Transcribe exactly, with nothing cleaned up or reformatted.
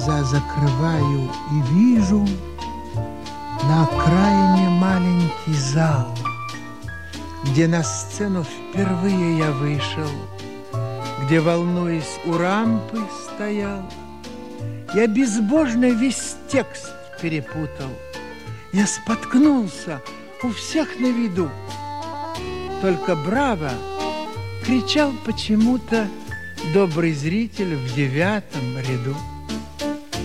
глаза закрываю и вижу на окраине маленький зал, где на сцену впервые я вышел, где, волнуясь, у рампы стоял. Я безбожно весь текст перепутал. Я споткнулся у всех на виду. Только браво кричал почему-то добрый зритель в девятом ряду.